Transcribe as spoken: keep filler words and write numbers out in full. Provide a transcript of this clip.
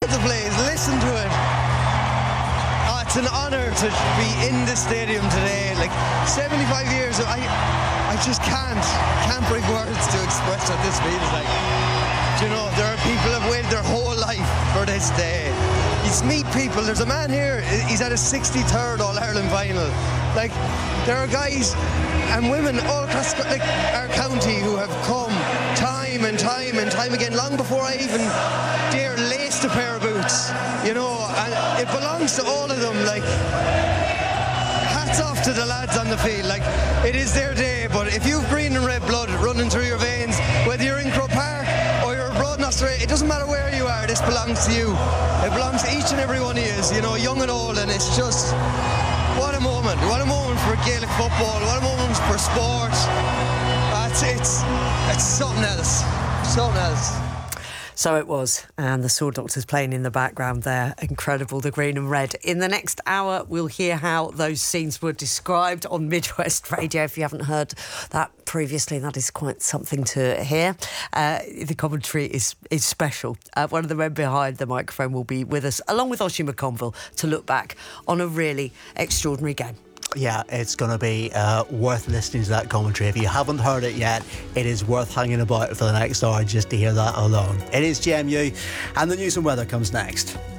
the place, listen to it. Oh, it's an honour to be in the stadium today. Like seventy-five years, I, I just can't, can't bring words to express what this feels like. Do you know, there are people who have waited their whole life for this day. You meet people. There's a man here. He's at his sixty-third All-Ireland final. Like, there are guys and women all across like our county who have come time and time and time again, long before I even dare lace a pair of boots. You know, and it belongs to all of them. Like, hats off to the lads on the field. Like, it is their day. But if you've green and red blood running through your veins, whether you're in Croke Park or you're abroad in Australia, it doesn't matter where you are. This belongs to you. It belongs to each and every one of you, you know, young and old, and it's just, what a moment. What a moment for Gaelic football. What a moment for sport. Uh, it's, it's, it's something else. Something else. So it was, and the Sword Doctors playing in the background there. Incredible, the green and red. In the next hour, we'll hear how those scenes were described on Midwest Radio. If you haven't heard that previously, that is quite something to hear. Uh, the commentary is, is special. Uh, one of the men behind the microphone will be with us, along with Oisin McConville, to look back on a really extraordinary game. Yeah, it's going to be uh, worth listening to that commentary. If you haven't heard it yet, it is worth hanging about for the next hour just to hear that alone. It is G M U, and the news and weather comes next.